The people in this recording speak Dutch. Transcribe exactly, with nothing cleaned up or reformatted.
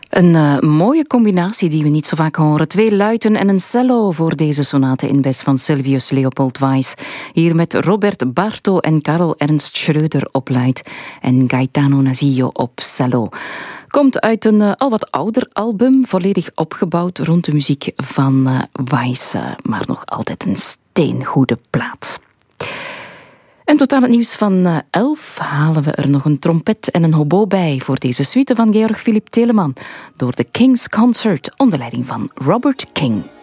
Een uh, mooie combinatie die we niet zo vaak horen. Twee luiten en een cello voor deze sonate in Bes van Sylvius Leopold Weiss. Hier met Robert Barto en Karl Ernst Schröder op luit en Gaetano Nasillo op cello. Komt uit een uh, al wat ouder album, volledig opgebouwd rond de muziek van uh, Weiss, uh, maar nog altijd een steengoede plaat. En tot aan het nieuws van elf halen we er nog een trompet en een hobo bij voor deze suite van Georg Philipp Telemann door de King's Concert onder leiding van Robert King.